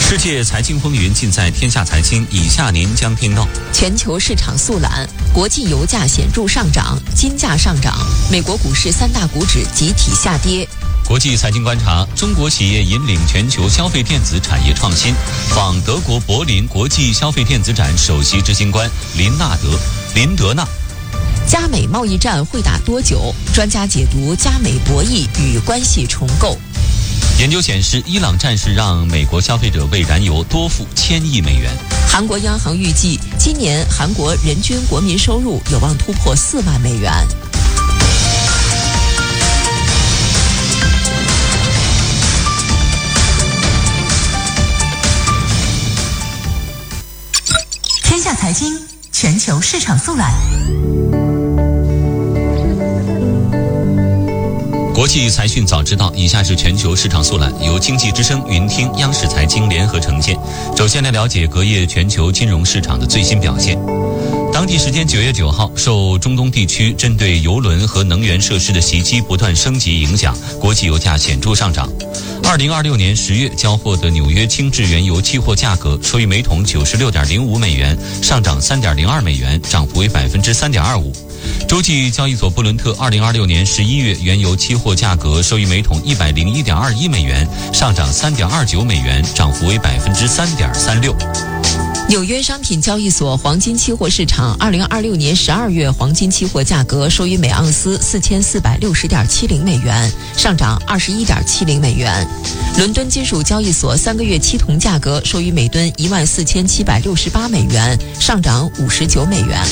世界财经风云尽在天下财经，以下您将听到： 全球市场速览，国际油价显著上涨，金价上涨，美国股市三大股指集体下跌。 国际财经观察，中国企业引领全球消费电子产业创新。访德国柏林国际消费电子展首席执行官林德纳。 加美贸易战会打多久？专家解读加美博弈与关系重构。 研究显示，伊朗战事让美国消费者为燃油多付1000亿美元。 韩国央行预计，今年韩国人均国民收入有望突破4万美元。 天下财经全球市场速览。 国际财讯早知道，以下是全球市场速览，由经济之声、云听、央视财经联合呈现。首先来了解隔夜全球金融市场的最新表现。当地时间9月9号，受中东地区针对油轮和能源设施的袭击不断升级影响，国际油价显著上涨。2026年10月交货的纽约轻质原油期货价格收于每桶96.05美元，上涨3.02美元，涨幅为3.25%。洲际交易所布伦特2026年11月原油期货价格收于每桶101.21美元，上涨3.29美元，涨幅为3.36%。 纽约商品交易所黄金期货市场2026年12月黄金期货价格收于每盎司4460.70美元，上涨21.70美元。伦敦金属交易所3个月期铜价格收于每吨14768美元，上涨59美元。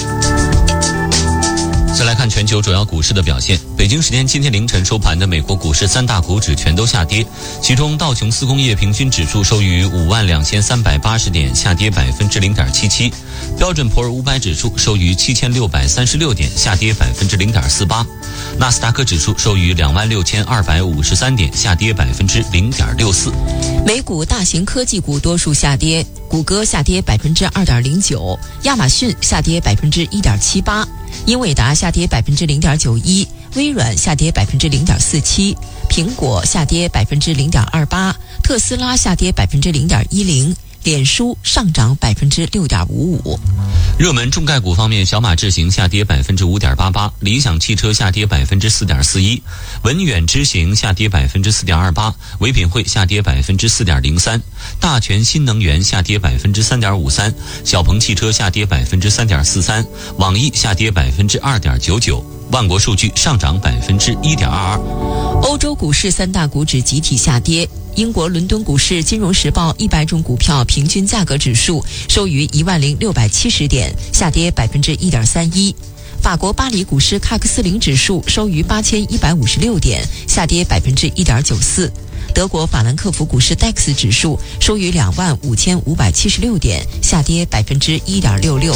再来看全球主要股市的表现。北京时间今天凌晨收盘的美国股市三大股指全都下跌，其中道琼斯工业平均指数收于52380点，下跌0.77%；标准普尔500指数收于7636点，下跌0.48%；纳斯达克指数收于26253点，下跌0.64%。 美股大型科技股多数下跌，谷歌下跌2.09%，亚马逊下跌1.78%，英伟达下跌0.91%，微软下跌0.47%，苹果下跌0.28%，特斯拉下跌0.10%，脸书上涨6.55%。 热门中概股方面，小马智行下跌5.88%，理想汽车下跌4.41%，文远知行下跌4.28%，唯品会下跌4.03%，大全新能源下跌3.53%，小鹏汽车下跌3.43%，网易下跌2.99%，万国数据上涨1.22%。 欧洲股市三大股指集体下跌。英国伦敦股市金融时报100种股票平均价格指数收于10670点，下跌1.31%。法国巴黎股市喀克斯林指数收于8156点，下跌1.94%。德国法兰克福股市 DAX 指数收于25576点，下跌1.66%。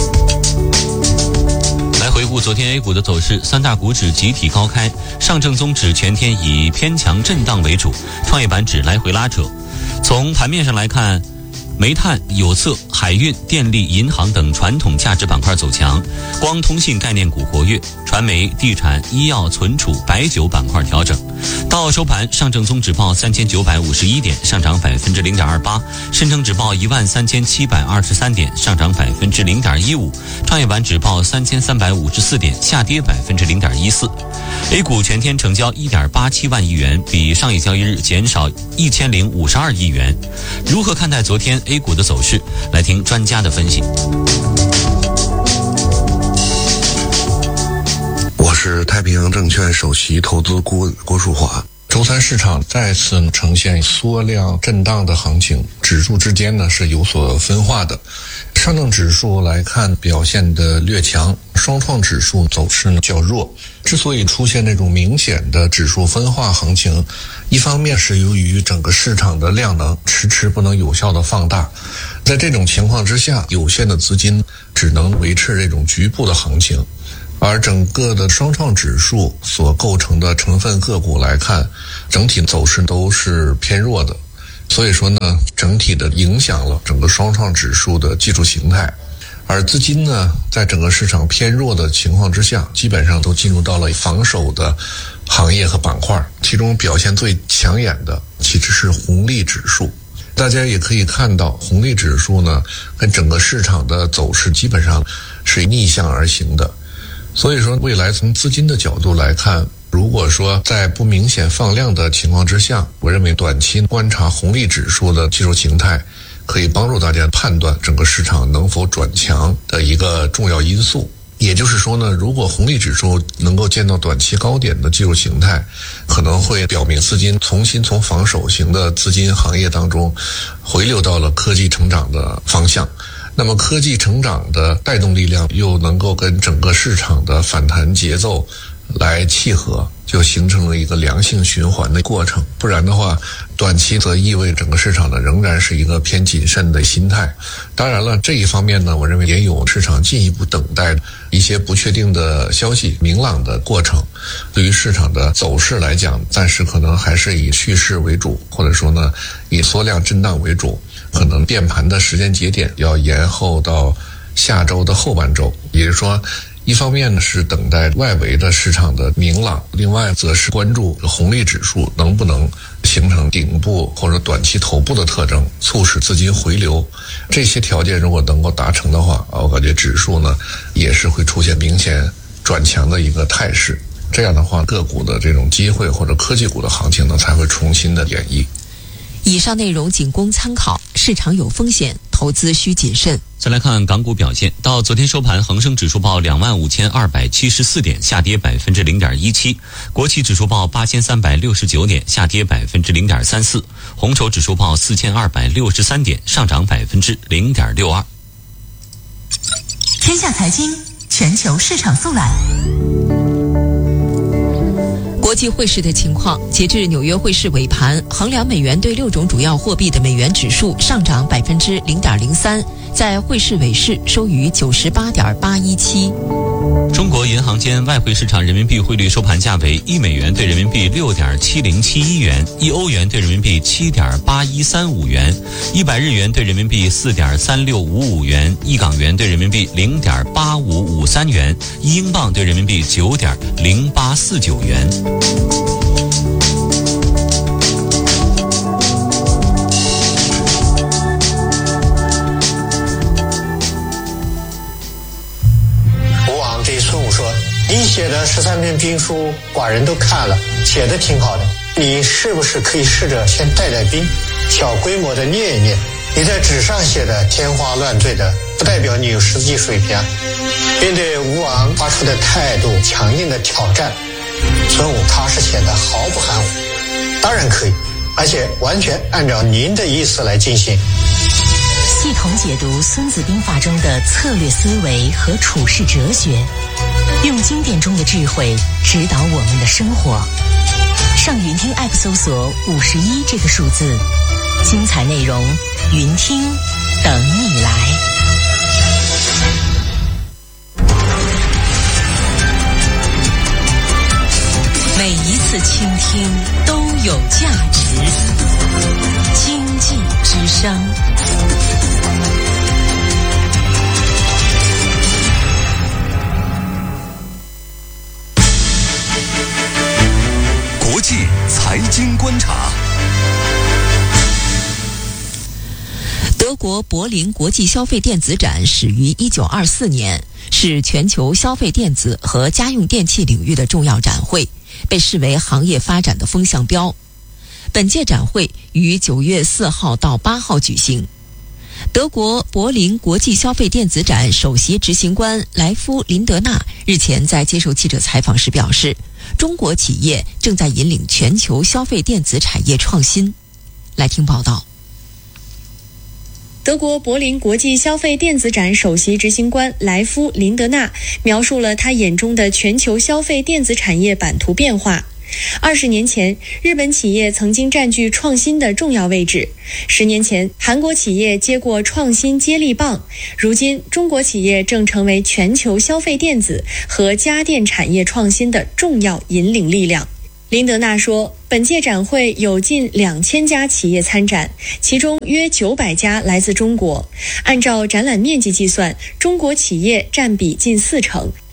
来回顾昨天 A 股的走势，三大股指集体高开，上证综指全天以偏强震荡为主，创业板指来回拉扯。从盘面上来看，煤炭、有色、海运、电力、银行等传统价值板块走强，光通信概念股活跃，传媒、地产、医药、存储、白酒板块调整。到收盘，上证综指报3951点，上涨0.28%；深成指报13723点，上涨0.15%；创业板指报3354点，下跌0.14%。A 股全天成交1.87万亿元，比上一交易日减少1052亿元。如何看待昨天 A 股的走势？来听专家的分析。 我是太平洋证券首席投资顾问郭树华。周三市场再次呈现缩量震荡的行情，指数之间呢是有所分化的。上证指数来看表现的略强，双创指数走势呢较弱。之所以出现这种明显的指数分化行情，一方面是由于整个市场的量能迟迟不能有效的放大，在这种情况之下，有限的资金只能维持这种局部的行情。而整个的双创指数所构成的成分个股来看，整体走势都是偏弱的，所以说呢，整体的影响了整个双创指数的技术形态。而资金呢，在整个市场偏弱的情况之下，基本上都进入到了防守的行业和板块，其中表现最抢眼的其实是红利指数。 大家也可以看到，红利指数呢跟整个市场的走势基本上是逆向而行的。所以说未来从资金的角度来看，如果说在不明显放量的情况之下，我认为短期观察红利指数的技术形态可以帮助大家判断整个市场能否转强的一个重要因素。也就是说呢，如果红利指数能够见到短期高点的技术形态，可能会表明资金重新从防守型的资金行业当中回流到了科技成长的方向。那么科技成长的带动力量又能够跟整个市场的反弹节奏来契合，就形成了一个良性循环的过程。不然的话，短期则意味整个市场呢仍然是一个偏谨慎的心态。当然了，这一方面呢，我认为也有市场进一步等待一些不确定的消息明朗的过程。对于市场的走势来讲，暂时可能还是以蓄势为主，或者说呢以缩量震荡为主，可能变盘的时间节点要延后到下周的后半周。也就是说，一方面呢是等待外围的市场的明朗，另外则是关注红利指数能不能形成顶部或者短期头部的特征，促使资金回流。这些条件如果能够达成的话，我感觉指数呢也是会出现明显转强的一个态势。这样的话，个股的这种机会或者科技股的行情呢才会重新的演绎。 以上内容仅供参考，市场有风险，投资需谨慎。 再来看港股表现，到昨天收盘，恒生指数报25,274点，下跌0.17%；国企指数报8,369点，下跌0.34%；红筹指数报4,263点，上涨0.62%。 天下财经全球市场速览。 国际汇市的情况，截至纽约汇市尾盘，衡量美元对6种主要货币的美元指数上涨0.03%，在汇市尾市收于98.817。 中国银行间外汇市场人民币汇率收盘价为1美元对人民币6.7071元，1欧元对人民币7.8135元，100日元对人民币4.3655元，1港元对人民币0.8553元，1英镑对人民币9.0849元。 你写的13篇兵书，寡人都看了，写的挺好的。你是不是可以试着先带带兵，小规模的念一念？你在纸上写的天花乱坠的，不代表你有实际水平啊。面对吴王发出的态度强硬的挑战，孙武踏实写的毫不含糊。当然可以，而且完全按照您的意思来进行。 系统解读《孙子兵法》中的策略思维和处世哲学，用经典中的智慧指导我们的生活。上云听 App 搜索51这个数字，精彩内容云听等你来。每一次倾听都有价值。经济之声。 国际财经观察。 德国柏林国际消费电子展始于1924年，是全球消费电子和家用电器领域的重要展会，被视为行业发展的风向标。本届展会于9月4号到8号举行。德国柏林国际消费电子展首席执行官莱夫·林德纳日前在接受记者采访时表示，中国企业正在引领全球消费电子产业创新。来听报道。 德国柏林国际消费电子展首席执行官莱夫·林德纳描述了他眼中的全球消费电子产业版图变化。20年前，日本企业曾经占据创新的重要位置；10年前，韩国企业接过创新接力棒；如今，中国企业正成为全球消费电子和家电产业创新的重要引领力量。林德纳说，本届展会有近2000家企业参展，其中约900家来自中国。按照展览面积计算，中国企业占比近40%。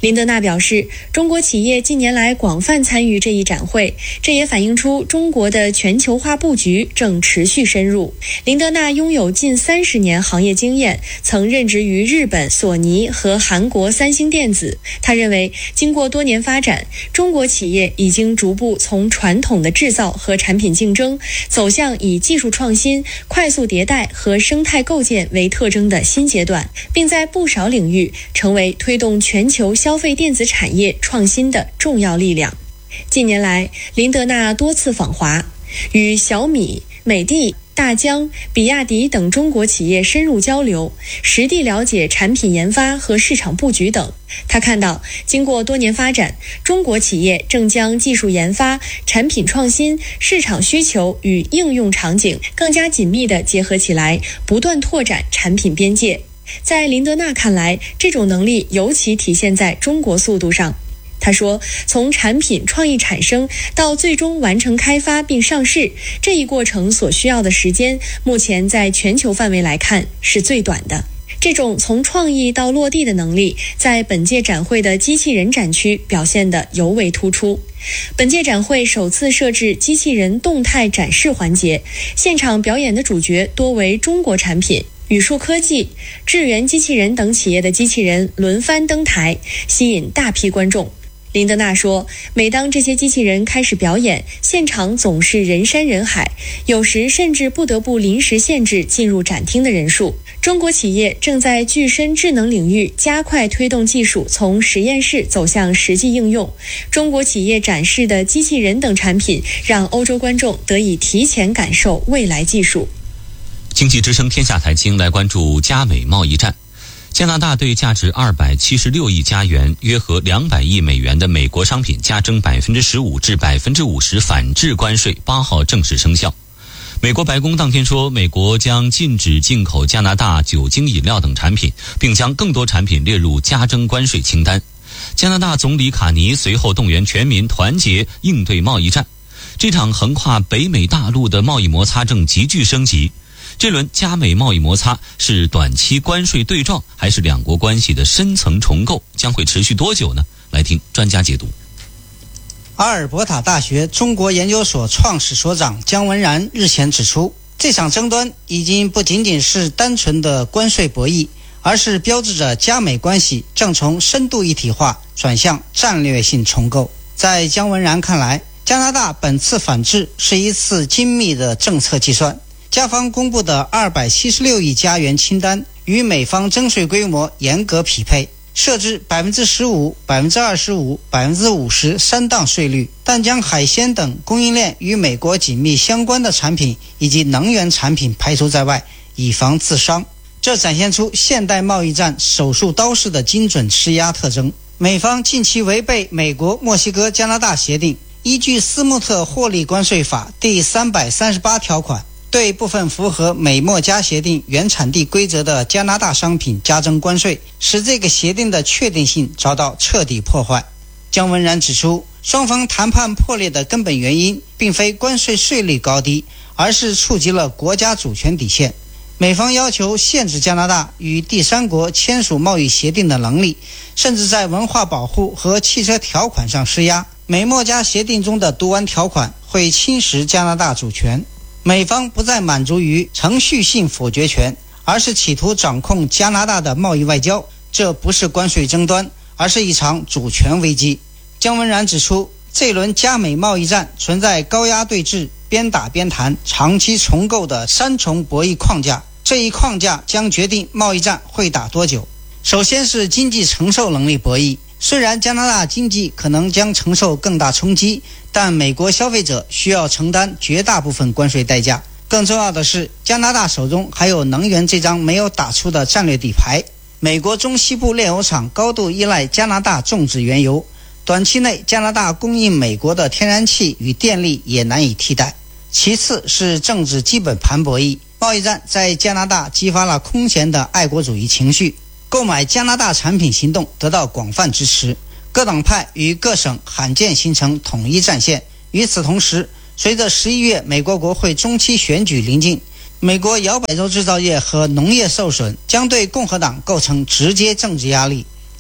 林德纳表示，中国企业近年来广泛参与这一展会，这也反映出中国的全球化布局正持续深入。林德纳拥有近30年行业经验，曾任职于日本索尼和韩国三星电子。他认为，经过多年发展，中国企业已经逐步从传统的制造和产品竞争，走向以技术创新、快速迭代和生态构建为特征的新阶段，并在不少领域成为推动全球消费电子产业创新的重要力量。近年来，林德纳多次访华，与小米、美的、大疆、比亚迪等中国企业深入交流，实地了解产品研发和市场布局等。他看到，经过多年发展，中国企业正将技术研发、产品创新、市场需求与应用场景更加紧密地结合起来，不断拓展产品边界。在林德纳看来，这种能力尤其体现在中国速度上。他说，从产品创意产生到最终完成开发并上市，这一过程所需要的时间，目前在全球范围来看是最短的。这种从创意到落地的能力，在本届展会的机器人展区表现得尤为突出。本届展会首次设置机器人动态展示环节，现场表演的主角多为中国产品。宇树科技、智源机器人等企业的机器人轮番登台，吸引大批观众。林德纳说，每当这些机器人开始表演，现场总是人山人海，有时甚至不得不临时限制进入展厅的人数。中国企业正在具身智能领域加快推动技术从实验室走向实际应用。中国企业展示的机器人等产品，让欧洲观众得以提前感受未来技术。 经济之声天下财经来关注加美贸易战。加拿大对价值276亿加元，约合200亿美元的美国商品加征15%至50%反制关税，8号正式生效。美国白宫当天说，美国将禁止进口加拿大酒精饮料等产品，并将更多产品列入加征关税清单。加拿大总理卡尼随后动员全民团结应对贸易战。这场横跨北美大陆的贸易摩擦正急剧升级。这轮加美贸易摩擦是短期关税对撞，还是两国关系的深层重构？将会持续多久呢？来听专家解读。 阿尔伯塔大学中国研究所创始所长姜文然日前指出，这场争端已经不仅仅是单纯的关税博弈，而是标志着加美关系正从深度一体化转向战略性重构。在姜文然看来，加拿大本次反制是一次精密的政策计算。加方公布的276亿加元清单与美方征税规模严格匹配，设置15%、25%、50%三档税率，但将海鲜等供应链与美国紧密相关的产品以及能源产品排除在外，以防自伤。这展现出现代贸易战手术刀式的精准施压特征。美方近期违背美国、墨西哥、加拿大协定，依据斯穆特获利关税法第338条款，对部分符合美墨加协定原产地规则的加拿大商品加征关税，使这个协定的确定性遭到彻底破坏。姜文然指出，双方谈判破裂的根本原因并非关税税率高低，而是触及了国家主权底线。美方要求限制加拿大与第三国签署贸易协定的能力，甚至在文化保护和汽车条款上施压。美墨加协定中的毒丸条款会侵蚀加拿大主权。美方不再满足于程序性否决权，而是企图掌控加拿大的贸易外交。这不是关税争端，而是一场主权危机。姜文然指出，这轮加美贸易战存在高压对峙、边打边谈、长期重构的三重博弈框架，这一框架将决定贸易战会打多久。首先是经济承受能力博弈，虽然加拿大经济可能将承受更大冲击，但美国消费者需要承担绝大部分关税代价。更重要的是，加拿大手中还有能源这张没有打出的战略底牌。美国中西部炼油厂高度依赖加拿大种植原油，短期内加拿大供应美国的天然气与电力也难以替代。其次是政治基本盘博弈，贸易战在加拿大激发了空前的爱国主义情绪，购买加拿大产品行动得到广泛支持，各党派与各省罕见形成统一战线。与此同时，随着11月美国国会中期选举临近，美国摇摆州制造业和农业受损将对共和党构成直接政治压力。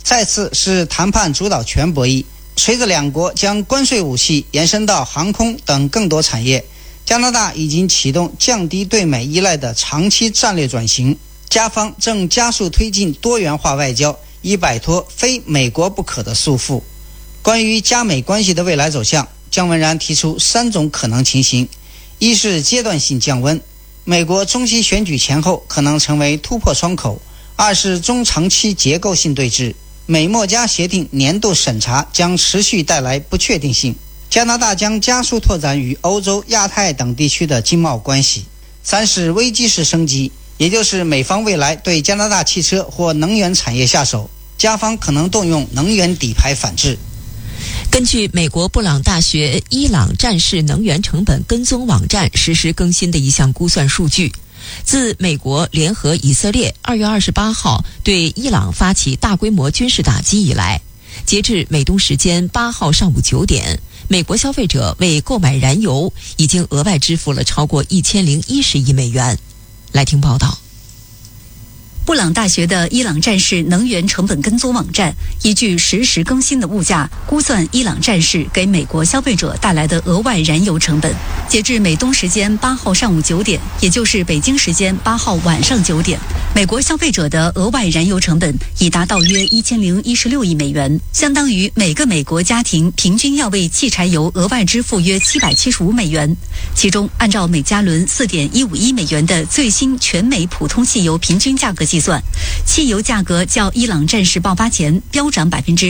再次是谈判主导权博弈。随着两国将关税武器延伸到航空等更多产业，加拿大已经启动降低对美依赖的长期战略转型，加方正加速推进多元化外交，以摆脱非美国不可的束缚。关于加美关系的未来走向，姜文然提出3种可能情形：一是阶段性降温，美国中期选举前后可能成为突破窗口；二是中长期结构性对峙，美墨加协定年度审查将持续带来不确定性，加拿大将加速拓展与欧洲、亚太等地区的经贸关系；三是危机式升级，也就是美方未来对加拿大汽车或能源产业下手，加方可能动用能源底牌反制。 根据美国布朗大学伊朗战事能源成本跟踪网站实时更新的一项估算数据，自美国联合以色列2月28号对伊朗发起大规模军事打击以来，截至美东时间8号上午9点，美国消费者为购买燃油已经额外支付了超过1010亿美元。来听报道。 布朗大学的伊朗战事能源成本跟踪网站依据实时更新的物价估算伊朗战事给美国消费者带来的额外燃油成本。截至美东时间8号上午9点，也就是北京时间8号晚上9点，美国消费者的额外燃油成本已达到约1016亿美元，相当于每个美国家庭平均要为汽柴油额外支付约775美元。其中，按照每加仑4.151美元的最新全美普通汽油平均价格计算，汽油价格较伊朗战事爆发前飙涨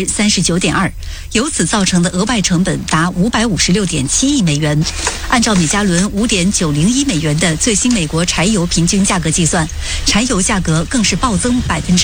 39.2%，由此造成的额外成本达556.7亿美元。按照每加仑5.901美元的最新美国柴油平均价格计算，柴油价格更是暴增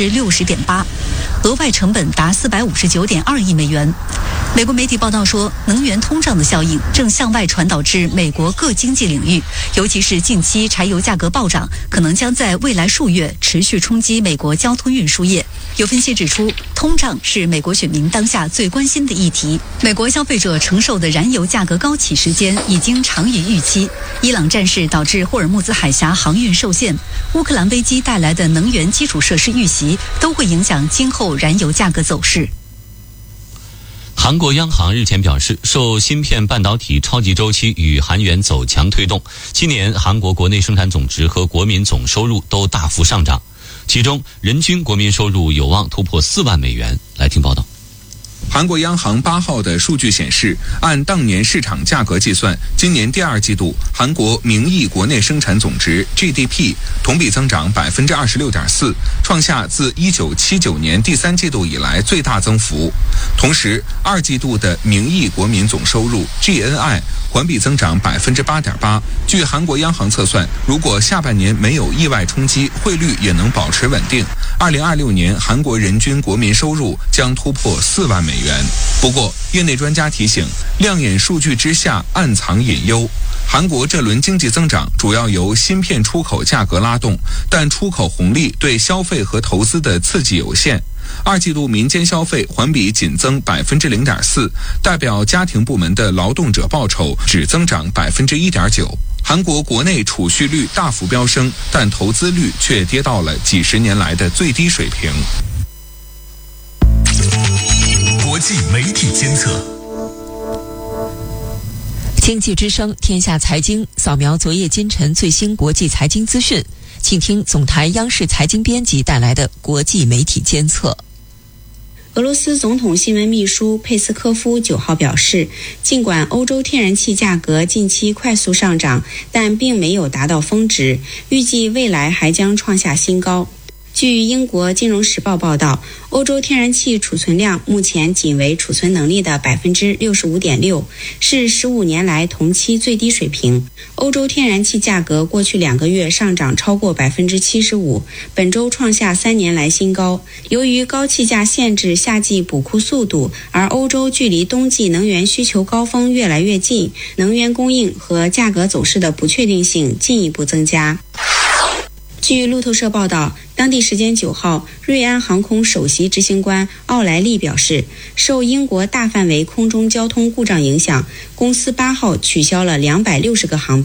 60.8%，额外成本达459.2亿美元。美国媒体报道说，能源通胀的效应正向外传导至美国各经济领域，尤其是近期柴油价格暴涨，可能将在未来数月持续冲击美国交通运输业。有分析指出，通胀是美国选民当下最关心的议题。美国消费者承受的燃油价格高企时间已经长于预期。伊朗战事导致霍尔木兹海峡航运受限，乌克兰危机带来的能源基础设施遇袭，都会影响今后燃油价格走势。 韩国央行日前表示，受芯片半导体超级周期与韩元走强推动，今年韩国国内生产总值和国民总收入都大幅上涨，其中人均国民收入有望突破4万美元。来听报道。 韩国央行8号的数据显示，按当年市场价格计算，今年第2季度韩国名义国内生产总值 GDP 同比增长26.4%，创下自1979年第3季度以来最大增幅。同时，2季度的名义国民总收入 GNI 环比增长8.8%。据韩国央行测算，如果下半年没有意外冲击，汇率也能保持稳定，2026年韩国人均国民收入将突破4万美元。不过，业内专家提醒，亮眼数据之下暗藏隐忧。韩国这轮经济增长主要由芯片出口价格拉动，但出口红利对消费和投资的刺激有限。2季度民间消费环比仅增0.4%，代表家庭部门的劳动者报酬只增长1.9%。韩国国内储蓄率大幅飙升，但投资率却跌到了几十年来的最低水平。 国际媒体监测。 经济之声天下财经扫描昨夜今晨最新国际财经资讯，请听总台央视财经编辑带来的国际媒体监测。 俄罗斯总统新闻秘书佩斯科夫9号表示，尽管欧洲天然气价格近期快速上涨，但并没有达到峰值，预计未来还将创下新高。据英国金融时报报道，欧洲天然气储存量目前仅为储存能力的 65.6%， 是15年来同期最低水平。欧洲天然气价格过去2个月上涨超过 75%， 本周创下3年来新高。由于高气价限制夏季补库速度，而欧洲距离冬季能源需求高峰越来越近，能源供应和价格走势的不确定性进一步增加。据路透社报道，当地时间9号，瑞安航空首席执行官奥莱利表示，受英国大范围空中交通故障影响，公司8号取消了260个航班。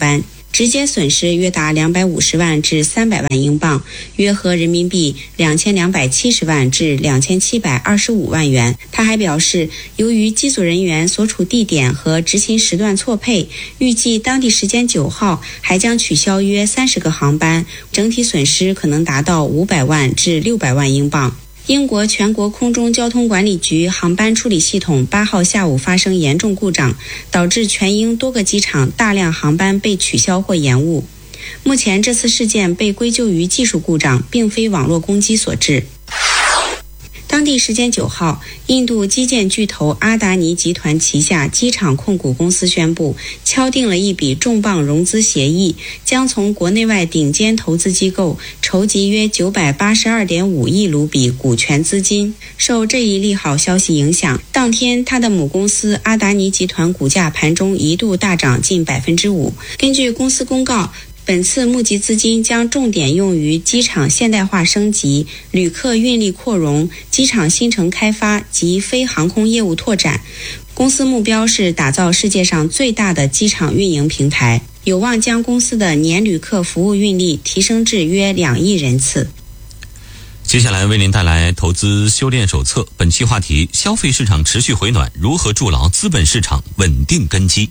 直接损失约达250万至300万英镑，约合人民币2270万至2725万元。他还表示，由于机组人员所处地点和执勤时段错配，预计当地时间9号还将取消约30个航班，整体损失可能达到500万至600万英镑。英国全国空中交通管理局航班处理系统8号下午发生严重故障，导致全英多个机场大量航班被取消或延误。目前这次事件被归咎于技术故障，并非网络攻击所致。当地时间9号，印度基建巨头阿达尼集团旗下机场控股公司宣布，敲定了一笔重磅融资协议，将从国内外顶尖投资机构筹集约982.5亿卢比股权资金。受这一利好消息影响，当天他的母公司阿达尼集团股价盘中一度大涨近5%。根据公司公告，本次募集资金将重点用于机场现代化升级、旅客运力扩容、机场新城开发及非航空业务拓展。公司目标是打造世界上最大的机场运营平台，有望将公司的年旅客服务运力提升至约2亿人次。 接下来为您带来投资修炼手册，本期话题：消费市场持续回暖，如何筑牢资本市场稳定根基？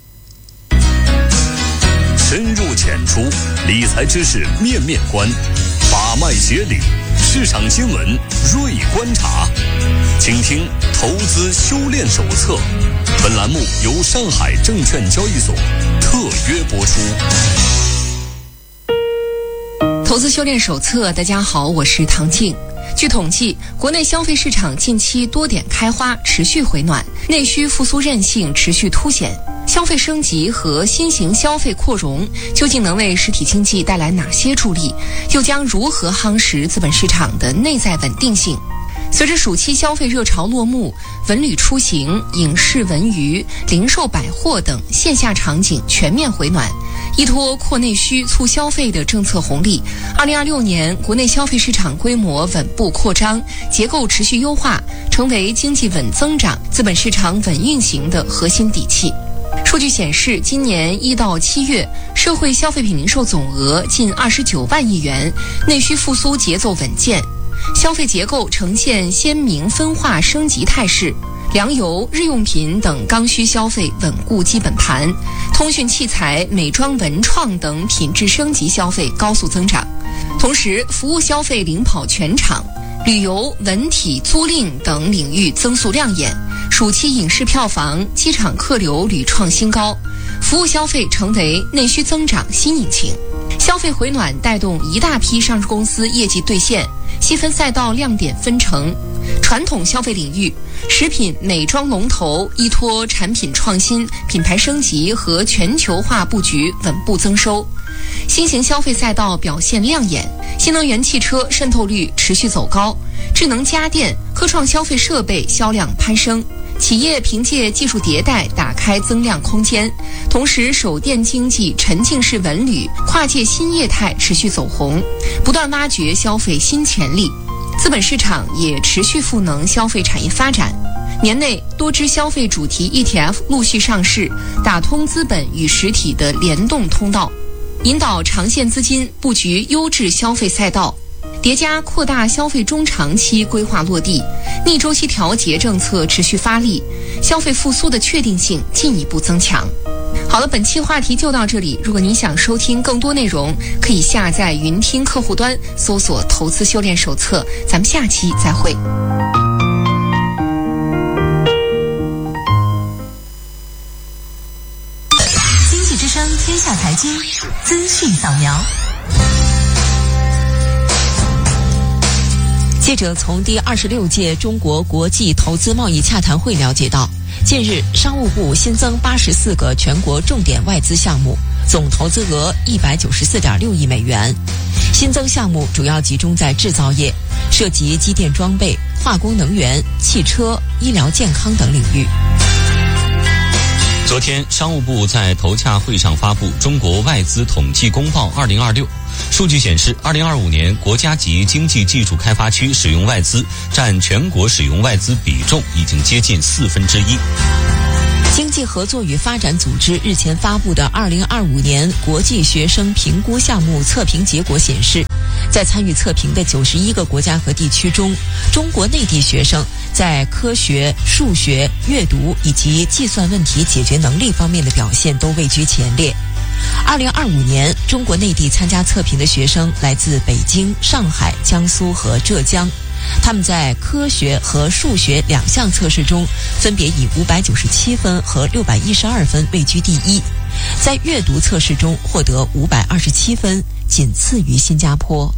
深入浅出，理财知识面面观，把脉学理，市场新闻锐观察。请听投资修炼手册，本栏目由上海证券交易所特约播出。 投资修炼手册，大家好，我是唐静。据统计，国内消费市场近期多点开花，持续回暖，内需复苏韧性持续凸显。消费升级和新型消费扩容究竟能为实体经济带来哪些助力？又将如何夯实资本市场的内在稳定性？随着暑期消费热潮落幕，文旅出行、影视文娱、零售百货等线下场景全面回暖，依托扩内需促消费的政策红利，2026年国内消费市场规模稳步扩张，结构持续优化，成为经济稳增长、资本市场稳运行的核心底气。数据显示，今年1到7月，社会消费品零售总额近29万亿元，内需复苏节奏稳健，消费结构呈现鲜明分化升级态势。粮油、日用品等刚需消费稳固基本盘，通讯器材、美妆文创等品质升级消费高速增长。同时，服务消费领跑全场，旅游、文体、租赁等领域增速亮眼。暑期影视票房、机场客流屡创新高，服务消费成为内需增长新引擎。消费回暖带动一大批上市公司业绩兑现，细分赛道亮点纷呈。传统消费领域，食品、美妆龙头依托产品创新、品牌升级和全球化布局稳步增收。新型消费赛道表现亮眼，新能源汽车渗透率持续走高，智能家电、科创消费设备销量攀升。企业凭借技术迭代打开增量空间，同时手电经济、沉浸式文旅、跨界新业态持续走红，不断挖掘消费新潜力。资本市场也持续赋能消费产业发展。年内多支消费主题 ETF 陆续上市，打通资本与实体的联动通道，引导长线资金布局优质消费赛道。叠加扩大消费中长期规划落地，逆周期调节政策持续发力，消费复苏的确定性进一步增强。好了，本期话题就到这里。如果您想收听更多内容，可以下载云听客户端，搜索投资修炼手册。咱们下期再会。 经济之声天下财经资讯扫描。 记者从第26届中国国际投资贸易洽谈会了解到，近日商务部新增84个全国重点外资项目，总投资额194.6亿美元。新增项目主要集中在制造业，涉及机电装备、化工能源、汽车、医疗健康等领域。 昨天，商务部在投洽会上发布《中国外资统计公报2026》。数据显示，2025年国家级经济技术开发区使用外资占全国使用外资比重已经接近1/4。 经济合作与发展组织日前发布的2025年国际学生评估项目测评结果显示，在参与测评的91个国家和地区中，中国内地学生在科学、数学、阅读以及计算问题解决能力方面的表现都位居前列。2025年，中国内地参加测评的学生来自北京、上海、江苏和浙江。他们在科学和数学2项测试中，分别以597分和612分位居第一，在阅读测试中获得527分，仅次于新加坡。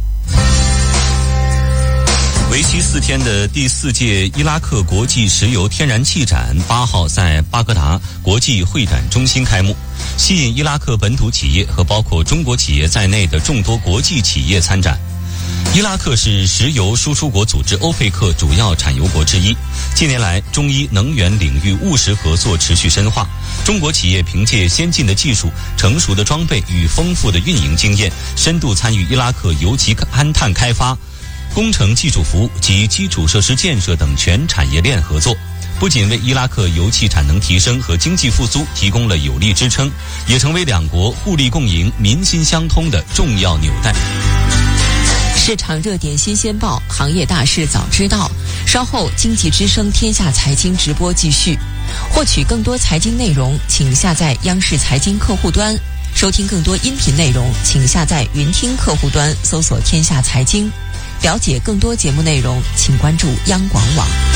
为期4天的第4届伊拉克国际石油天然气展8号在巴格达国际会展中心开幕，吸引伊拉克本土企业和包括中国企业在内的众多国际企业参展。伊拉克是石油输出国组织欧佩克主要产油国之一。近年来，中伊能源领域务实合作持续深化。中国企业凭借先进的技术、成熟的装备与丰富的运营经验，深度参与伊拉克油气勘探开发、工程技术服务及基础设施建设等全产业链合作，不仅为伊拉克油气产能提升和经济复苏提供了有力支撑，也成为两国互利共赢、民心相通的重要纽带。 市场热点新鲜报，行业大事早知道。稍后经济之声天下财经直播继续。获取更多财经内容，请下载央视财经客户端。收听更多音频内容，请下载云听客户端，搜索天下财经。了解更多节目内容，请关注央广网。